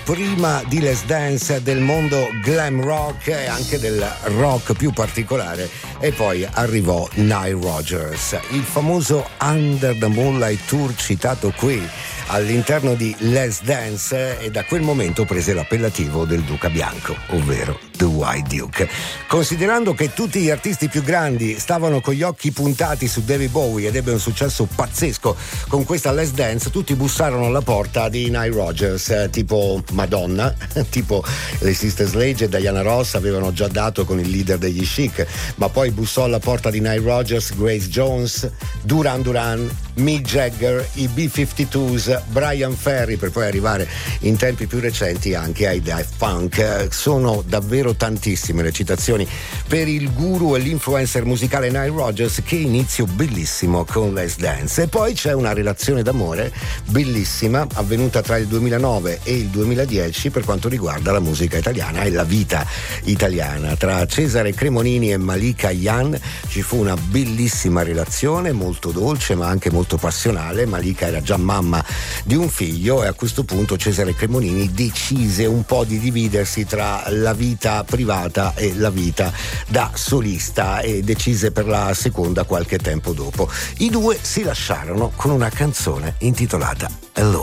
prima di Let's Dance del mondo glam rock e anche del rock più particolare, e poi arrivò Nile Rodgers, il famoso Under the Moonlight Tour citato qui all'interno di Let's Dance, e da quel momento prese l'appellativo del Duca Bianco, ovvero The White Duke. Considerando che tutti gli artisti più grandi stavano con gli occhi puntati su David Bowie ed ebbe un successo pazzesco con questa Let's Dance, tutti bussarono alla porta di Nile Rodgers, tipo Madonna, tipo le Sister Sledge e Diana Ross avevano già dato con il leader degli Chic, ma poi bussò alla porta di Nile Rodgers Grace Jones, Duran Duran, Mick Jagger, i B-52s, Brian Ferry, per poi arrivare in tempi più recenti anche ai Daft Punk. Sono davvero tantissime le citazioni per il guru e l'influencer musicale Nile Rodgers, che inizio bellissimo con Let's Dance. E poi c'è una relazione d'amore bellissima avvenuta tra il 2009 e il 2010 per quanto riguarda la musica italiana e la vita italiana. Tra Cesare Cremonini e Malika Ayane ci fu una bellissima relazione, molto dolce ma anche molto passionale. Malika era già mamma di un figlio e a questo punto Cesare Cremonini decise un po' di dividersi tra la vita privata e la vita da solista, e decise per la seconda qualche tempo dopo. I due si lasciarono con una canzone intitolata Alone.